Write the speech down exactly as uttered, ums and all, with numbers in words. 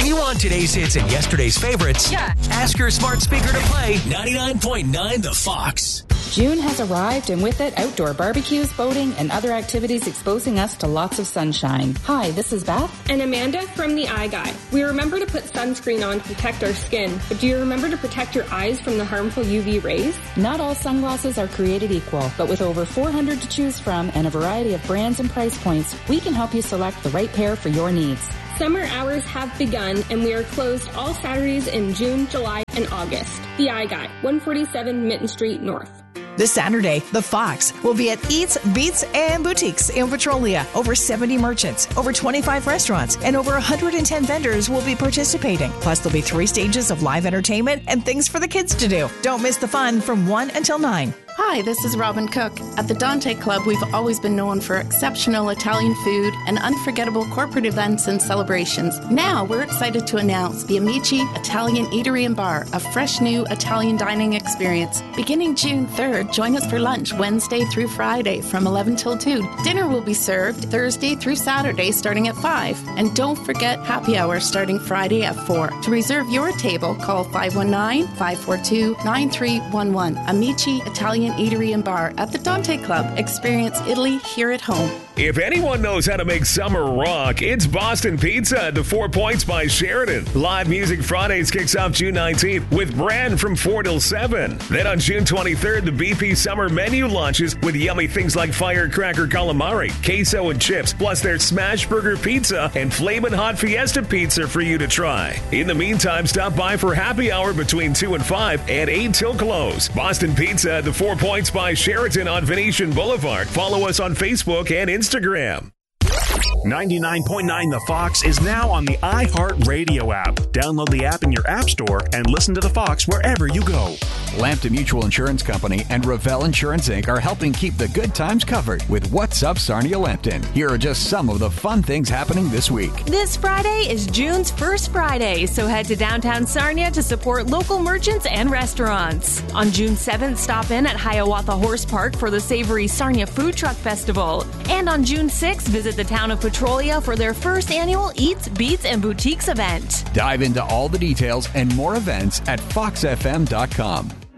you want today's hits and yesterday's favorites, Yeah. ask your smart speaker to play ninety-nine point nine The Fox. June has arrived, and with it, outdoor barbecues, boating, and other activities exposing us to lots of sunshine. Hi, this is Beth. And Amanda from the Eye Guy. We remember to put sunscreen on to protect our skin, but do you remember to protect your eyes from the harmful U V rays? Not all sunglasses are created equal, but with over four hundred to choose from and a variety of brands and price points, we can help you select the right pair for your needs. Summer hours have begun, and we are closed all Saturdays in June, July, and August. The Eye Guy, one forty-seven Mitten Street North. This Saturday, The Fox will be at Eats, Beats, and Boutiques in Petrolia. Over seventy merchants, over twenty-five restaurants, and over one hundred ten vendors will be participating. Plus, there'll be three stages of live entertainment and things for the kids to do. Don't miss the fun from one until nine. Hi, this is Robin Cook. At the Dante Club, we've always been known for exceptional Italian food and unforgettable corporate events and celebrations. Now, we're excited to announce the Amici Italian Eatery and Bar, a fresh new Italian dining experience. Beginning June third, join us for lunch Wednesday through Friday from eleven till two. Dinner will be served Thursday through Saturday starting at five. And don't forget happy hour starting Friday at four. To reserve your table, call five one nine, five four two, nine three one one. Amici Italian Eatery and Bar at the Dante Club. Experience Italy here at home. If anyone knows how to make summer rock, it's Boston Pizza at the Four Points by Sheridan. Live Music Fridays kicks off June nineteenth with Brand from four till seven. Then on June twenty-third, the B P Summer Menu launches with yummy things like Firecracker Calamari, queso and chips, plus their Smash Burger Pizza and Flamin' Hot Fiesta Pizza for you to try. In the meantime, stop by for happy hour between two and five and eight till close. Boston Pizza at the Four Points by Sheraton on Venetian Boulevard. Follow us on Facebook and Instagram. ninety-nine point nine The Fox is now on the iHeartRadio app. Download the app in your app store and listen to The Fox wherever you go. Lambton Mutual Insurance Company and Revell Insurance Incorporated are helping keep the good times covered with What's Up Sarnia Lambton. Here are just some of the fun things happening this week. This Friday is June's first Friday, so head to downtown Sarnia to support local merchants and restaurants. On June seventh, stop in at Hiawatha Horse Park for the Savory Sarnia Food Truck Festival. And on June sixth, visit the town of Petrolia for their first annual Eats, Beats, and Boutiques event. Dive into all the details and more events at fox f m dot com.